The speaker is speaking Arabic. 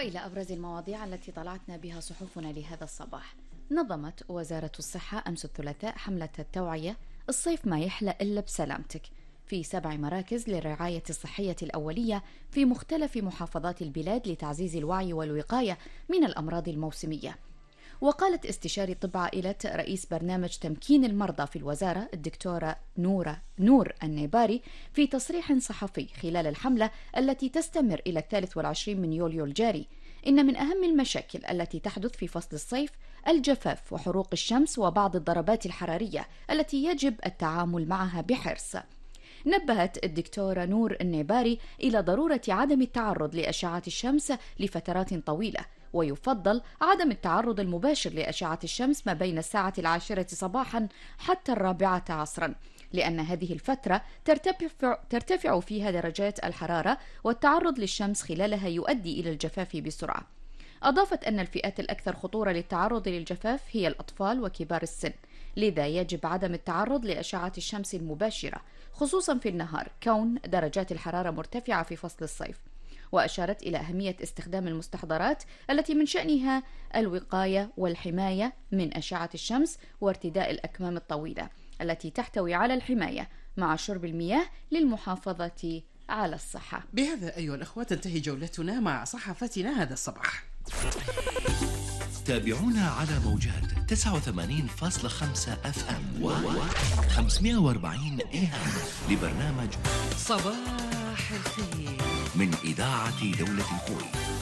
وإلى أبرز المواضيع التي طلعتنا بها صحفنا لهذا الصباح. نظمت وزارة الصحة أمس الثلاثاء حملة التوعية الصيف ما يحلى إلا بسلامتك في 7 مراكز للرعاية الصحية الأولية في مختلف محافظات البلاد لتعزيز الوعي والوقاية من الأمراض الموسمية. وقالت استشاري طب عائلة رئيس برنامج تمكين المرضى في الوزارة الدكتورة نور النيباري في تصريح صحفي خلال الحملة التي تستمر إلى 23 من يوليو الجاري: إن من أهم المشاكل التي تحدث في فصل الصيف الجفاف وحروق الشمس وبعض الضربات الحرارية التي يجب التعامل معها بحرص. نبهت الدكتورة نور النيباري إلى ضرورة عدم التعرض لأشعة الشمس لفترات طويلة، ويفضل عدم التعرض المباشر لأشعة الشمس ما بين 10 صباحا حتى 4 عصرا، لأن هذه الفترة ترتفع فيها درجات الحرارة، والتعرض للشمس خلالها يؤدي إلى الجفاف بسرعة. أضافت أن الفئات الأكثر خطورة للتعرض للجفاف هي الأطفال وكبار السن، لذا يجب عدم التعرض لأشعة الشمس المباشرة خصوصا في النهار كون درجات الحرارة مرتفعة في فصل الصيف. وأشارت إلى أهمية استخدام المستحضرات التي من شأنها الوقاية والحماية من أشعة الشمس وارتداء الأكمام الطويلة التي تحتوي على الحماية مع شرب المياه للمحافظة على الصحة. بهذا أيها الأخوة تنتهي جولتنا مع صحفتنا هذا الصباح. تابعونا على موجات 89.5 FM و 540 AM لبرنامج صباح الخير من إذاعة دولة الكويت.